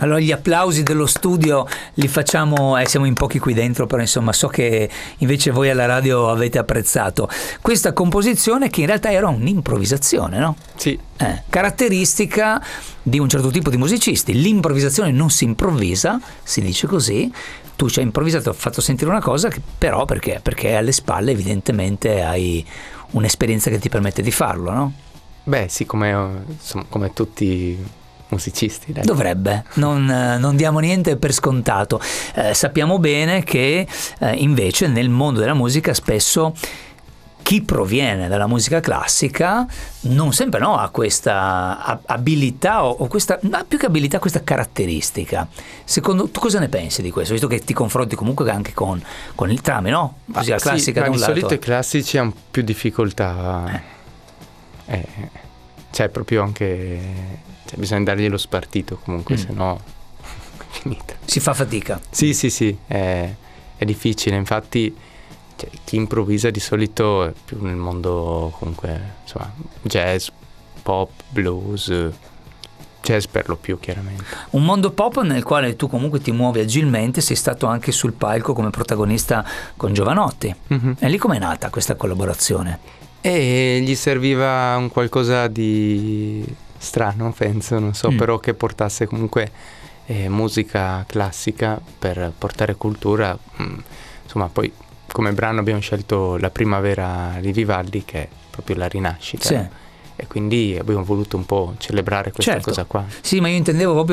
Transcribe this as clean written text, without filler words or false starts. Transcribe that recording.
Allora gli applausi dello studio li facciamo, siamo in pochi qui dentro, però insomma so che invece voi alla radio avete apprezzato questa composizione, che in realtà era un'improvvisazione, no? Sì. Caratteristica di un certo tipo di musicisti. L'improvvisazione non si improvvisa, si dice così. Tu ci hai improvvisato, ho fatto sentire una cosa che però perché alle spalle evidentemente hai un'esperienza che ti permette di farlo, no? Beh sì, come tutti musicisti, dai. Dovrebbe, non diamo niente per scontato. Sappiamo bene che invece nel mondo della musica spesso chi proviene dalla musica classica non sempre ha questa abilità o questa, ma più che abilità, questa caratteristica. Secondo tu cosa ne pensi di questo? Visto che ti confronti comunque anche con il trame, no? Musica classica da un di lato. solito i classici hanno più difficoltà. C'è proprio anche... bisogna dargli lo spartito comunque, se no è finita. Si fa fatica. Sì, è difficile, infatti chi improvvisa di solito è più nel mondo comunque, insomma, jazz, pop, blues, jazz per lo più chiaramente. Un mondo pop nel quale tu comunque ti muovi agilmente, sei stato anche sul palco come protagonista con Jovanotti. Mm-hmm. E lì com'è nata questa collaborazione? E gli serviva un qualcosa di strano, penso, non so, però che portasse comunque musica classica per portare cultura. Insomma, poi come brano abbiamo scelto La primavera di Vivaldi, che è proprio la rinascita. Sì. E quindi abbiamo voluto un po' celebrare questa cosa qua. Sì, ma io intendevo proprio